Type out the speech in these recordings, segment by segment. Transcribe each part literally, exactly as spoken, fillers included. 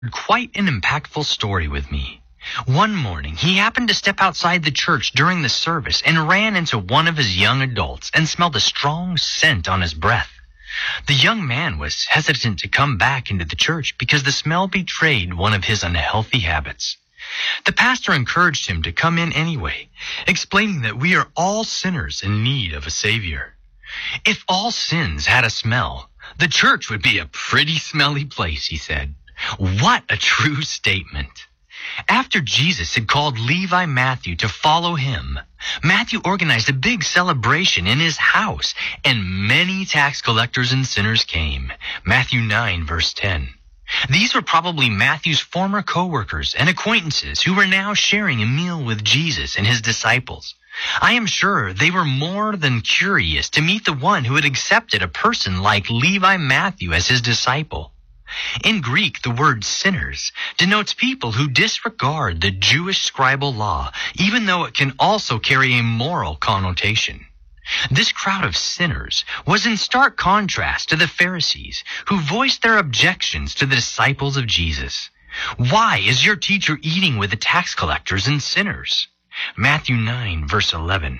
quite an impactful story with me. One morning, he happened to step outside the church during the service and ran into one of his young adults and smelled a strong scent on his breath. The young man was hesitant to come back into the church because the smell betrayed one of his unhealthy habits. The pastor encouraged him to come in anyway, explaining that we are all sinners in need of a Savior. If all sins had a smell, the church would be a pretty smelly place, he said. What a true statement. After Jesus had called Levi Matthew to follow him, Matthew organized a big celebration in his house, and many tax collectors and sinners came. Matthew nine, verse ten. These were probably Matthew's former co-workers and acquaintances who were now sharing a meal with Jesus and his disciples. I am sure they were more than curious to meet the one who had accepted a person like Levi Matthew as his disciple. In Greek, the word sinners denotes people who disregard the Jewish scribal law, even though it can also carry a moral connotation. This crowd of sinners was in stark contrast to the Pharisees, who voiced their objections to the disciples of Jesus. Why is your teacher eating with the tax collectors and sinners? Matthew nine, verse eleven.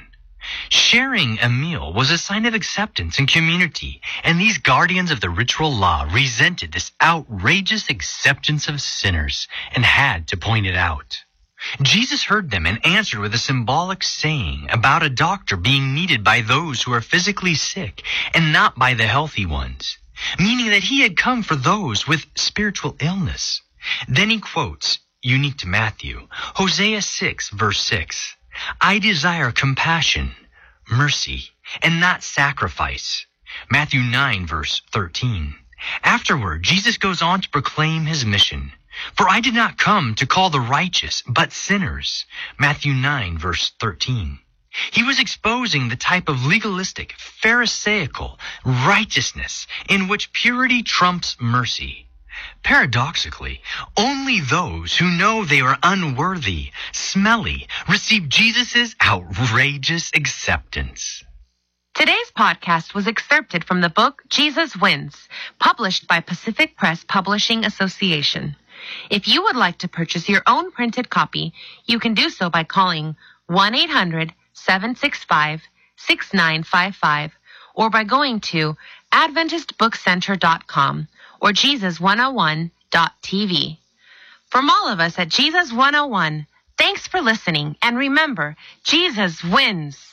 Sharing a meal was a sign of acceptance and community, and these guardians of the ritual law resented this outrageous acceptance of sinners and had to point it out. Jesus heard them and answered with a symbolic saying about a doctor being needed by those who are physically sick and not by the healthy ones, meaning that he had come for those with spiritual illness. Then he quotes, unique to Matthew, Hosea six, verse six. I desire compassion, mercy, and not sacrifice. Matthew nine, verse thirteen. Afterward, Jesus goes on to proclaim his mission. For I did not come to call the righteous, but sinners. Matthew nine, verse thirteen. He was exposing the type of legalistic, pharisaical righteousness in which purity trumps mercy. Paradoxically, only those who know they are unworthy, smelly, receive Jesus' outrageous acceptance. Today's podcast was excerpted from the book Jesus Wins, published by Pacific Press Publishing Association. If you would like to purchase your own printed copy, you can do so by calling one eight hundred, seven six five, six nine five five or by going to adventist book center dot com or jesus one oh one dot t v. From all of us at Jesus one oh one, thanks for listening, and remember, Jesus wins.